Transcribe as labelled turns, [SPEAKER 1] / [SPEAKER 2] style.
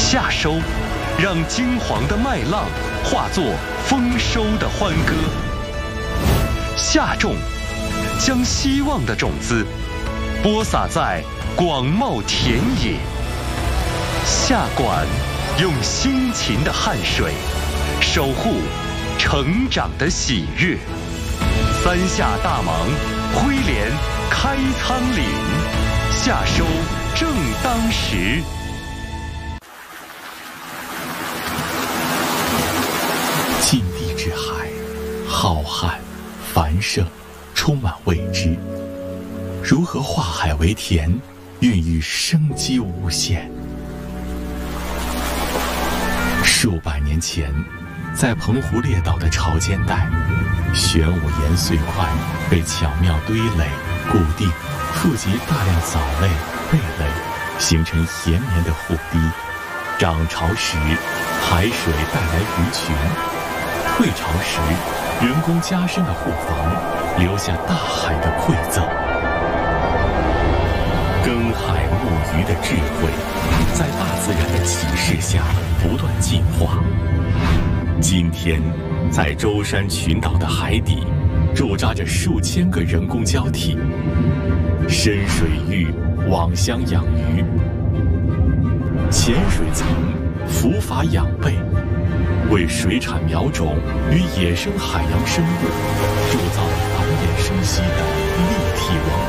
[SPEAKER 1] 夏收，让金黄的麦浪化作丰收的欢歌；夏种，将希望的种子播撒在广袤田野；夏管，用辛勤的汗水守护成长的喜悦。三夏大忙，挥镰开仓廪，夏收正当时。
[SPEAKER 2] 近地之海，浩瀚繁盛，充满未知。如何化海为田，孕育生机无限？数百年前，在澎湖列岛的潮间带，玄武岩碎块被巧妙堆垒固定，富集大量藻类、贝类，形成延绵的湖堤。涨潮时，海水带来鱼群；退潮时，人工加深的护房留下大海的馈赠。耕海牧鱼的智慧，在大自然的启示下不断进化。今天，在舟山群岛的海底，驻扎着数千个人工礁体，深水域网箱养鱼，浅水层伏法养贝，为水产苗种与野生海洋生物铸造了繁衍生息的立体王国。